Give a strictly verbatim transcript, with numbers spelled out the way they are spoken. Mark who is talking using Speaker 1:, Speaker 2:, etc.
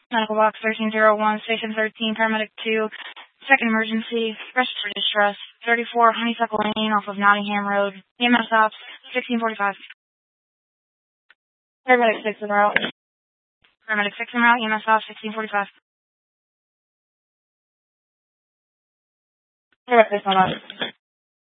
Speaker 1: Medical box thirteen oh one, station thirteen, paramedic two, second emergency, respiratory distress, thirty-four Honeysuckle Lane off of Nottingham Road, E M S ops, sixteen forty-five. Paramedic six en route. Paramedic six en route, E M S ops, sixteen forty-five. Paramedic six en route.